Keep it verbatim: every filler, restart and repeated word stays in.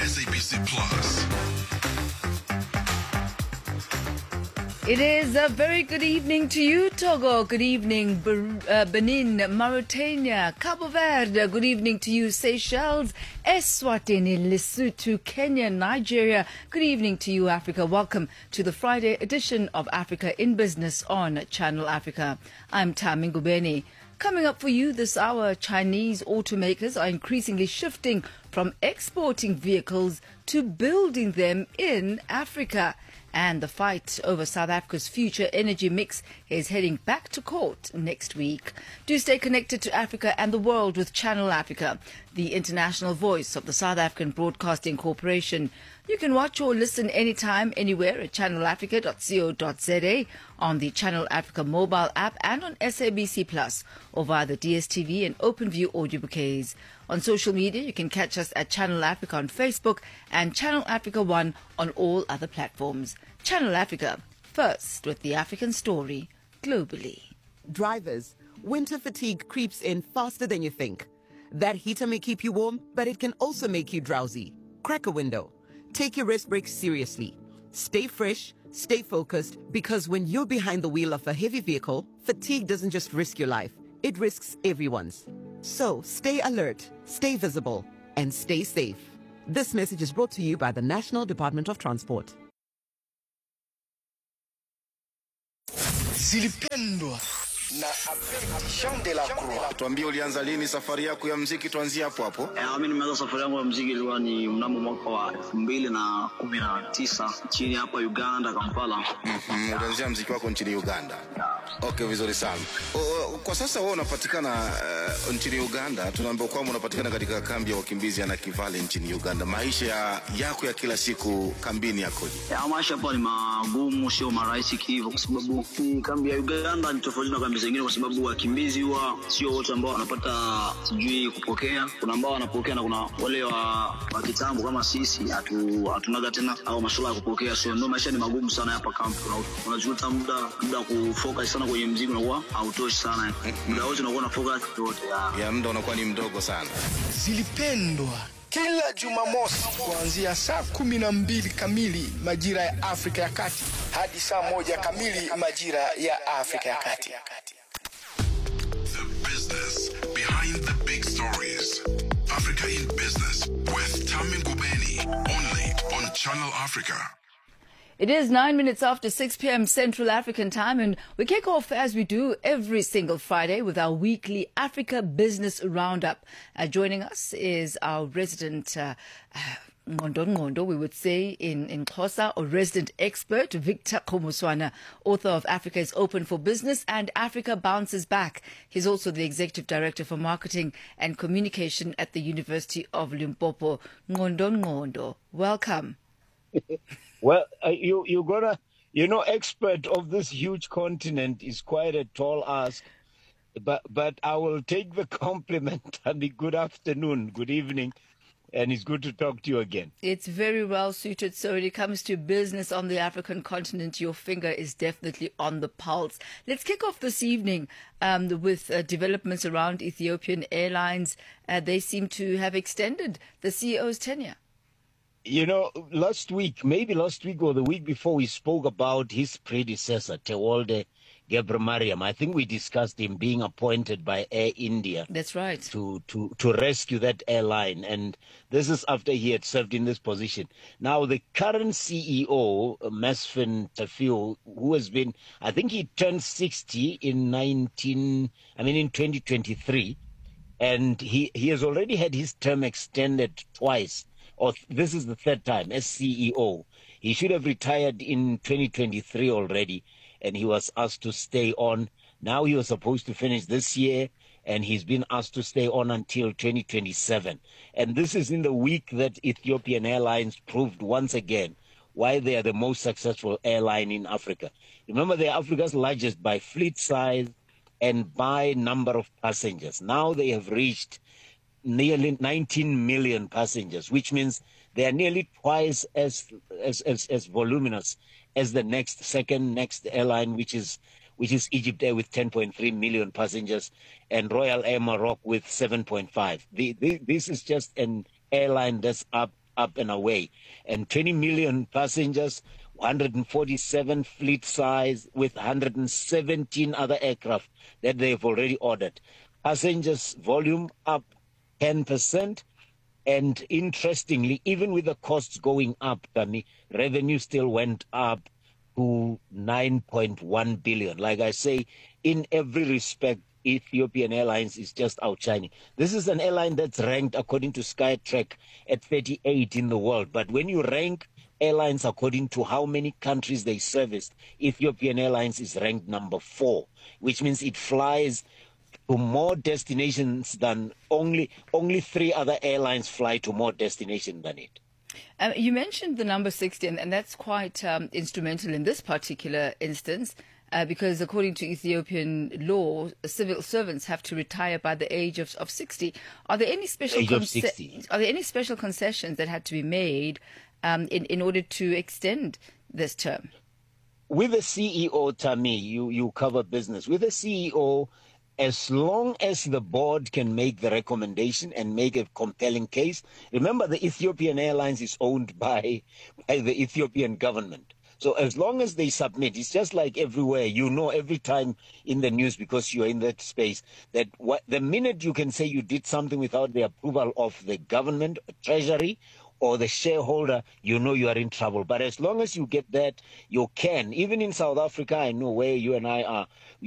S A B C Plus. It is a very good evening to you, Togo. Good evening, uh, Benin, Mauritania, Cabo Verde. Good evening to you, Seychelles, Eswatini, Lesotho, Kenya, Nigeria. Good evening to you, Africa. Welcome to the Friday edition of Africa in Business on Channel Africa. I'm Tami Ngubeni. Coming up for you this hour, Chinese automakers are increasingly shifting from exporting vehicles to building them in Africa. And the fight over South Africa's future energy mix is heading back to court next week. Do stay connected to Africa and the world with Channel Africa, the international voice of the South African Broadcasting Corporation. You can watch or listen anytime, anywhere at channel africa dot co dot za, on the Channel Africa mobile app and on S A B C Plus, or via the D S T V and OpenView audio bouquets. On social media, you can catch us at Channel Africa on Facebook and Channel Africa One on all other platforms. Channel Africa, first with the African story globally. Drivers, winter fatigue creeps in faster than you think. That heater may keep you warm, but it can also make you drowsy. Crack a window. Take your rest breaks seriously. Stay fresh, stay focused, because when you're behind the wheel of a heavy vehicle, fatigue doesn't just risk your life, it risks everyone's. So stay alert, stay visible, and stay safe. This message is brought to you by the National Department of Transport. Zilipendwa na Abedi Jean de la Croix. Tuambie ulianza lini safari yako ya muziki, tuanzie hapo hapo. Eh, mimi nimeanza safari yangu ya muziki ilikuwa ni mnamo mwaka wa elfu mbili na kumi na tisa nchini hapa Uganda, Kampala. Mhm, ulianzia muziki wako nchini Uganda. Okay, vizuri sana. O, kwa sasa wewe unapatikana uh, nchini Uganda. Tunaambiwa kwamba unapatikana katika kambi ya wakimbizi ya Nakivale nchini Uganda. Maisha ya, yako ya kila siku kambini yakoje? Ya maisha hapa ni magumu, sio marahisi hivyo, kwa sababu kambi ya Uganda ni tofauti na kambi zingine, kwa sababu wakimbizi huwa sio wote ambao wanapata sijui kupokea. Kuna ambao wanapokea na kuna wale wa, wa kitambo kama sisi hatu hatunaga tena au masuala ya kupokea. So ndio maisha ni magumu sana hapa kambi. Unajuta muda muda kufocus sana kwenye muziki unakuwa hautoshi sana. Muda wote unakuwa na focus yote ya, ya muda unakuwa ni mdogo sana. Zilipendwa kila Jumamosi kuanzia saa kumi na mbili kamili majira ya Afrika ya Kati hadi saa moja kamili majira ya Afrika ya Kati. The business behind the big stories. Africa in Business with Tami Ngubeni, only on Channel Africa. It is nine minutes after six p.m. Central African time, and we kick off as we do every single Friday with our weekly Africa Business Roundup. Uh, joining us is our resident uh, uh, Ngondo Ngondo, we would say in, in Xhosa, or resident expert, Victor Khomuswana, author of Africa is Open for Business and Africa Bounces Back. He's also the Executive Director for Marketing and Communication at the University of Limpopo. Ngondo Ngondo, welcome. Well, uh, you, you're gonna, you know, expert of this huge continent is quite a tall ask, but, but I will take the compliment. And good afternoon, good evening, and it's good to talk to you again. It's very well suited. So when it comes to business on the African continent, your finger is definitely on the pulse. Let's kick off this evening um, with uh, developments around Ethiopian Airlines. Uh, they seem to have extended the C E O's tenure. You know, last week, maybe last week or the week before, we spoke about his predecessor, Tewolde Gebremariam. I think we discussed him being appointed by Air India. That's right. To, to, to rescue that airline. And this is after he had served in this position. Now, the current C E O, Mesfin Tafil, who has been, I think he turned sixty in nineteen, I mean, in twenty twenty-three. And he, he has already had his term extended twice. Or this is the third time as C E O. He should have retired in twenty twenty-three already, and he was asked to stay on. Now he was supposed to finish this year, and he's been asked to stay on until twenty twenty-seven. And this is in the week that Ethiopian Airlines proved once again why they are the most successful airline in Africa. Remember, they are Africa's largest by fleet size and by number of passengers. Now they have reached nearly nineteen million passengers, which means they are nearly twice as as as, as voluminous as the next second next airline, which is which is Egypt Air with ten point three million passengers, and Royal Air Maroc with seven point five. The, the, this is just an airline that's up up and away. And twenty million passengers, one hundred forty-seven fleet size with one hundred seventeen other aircraft that they've already ordered. Passengers volume up ten percent. And interestingly, even with the costs going up, Tami, revenue still went up to nine point one billion. Like I say, in every respect, Ethiopian Airlines is just outshining. This is an airline that's ranked, according to Skytrack, at thirty-eight in the world. But when you rank airlines according to how many countries they serviced, Ethiopian Airlines is ranked number four, which means it flies to more destinations than only only three other airlines fly to more destinations than it. Um, you mentioned the number sixty, and, and that's quite um, instrumental in this particular instance, uh, because according to Ethiopian law, civil servants have to retire by the age of, of sixty. Are there any special age of sixty. Are there any special concessions that had to be made um, in in order to extend this term? With the C E O, Tami, you you cover business. With the C E O, as long as the board can make the recommendation and make a compelling case. Remember, the Ethiopian Airlines is owned by, by the Ethiopian government. So as long as they submit, it's just like everywhere, you know, every time in the news, because you're in that space, that what, the minute you can say you did something without the approval of the government, treasury, or the shareholder, you know you are in trouble. But as long as you get that, you can. Even in South Africa, I know where you and I are.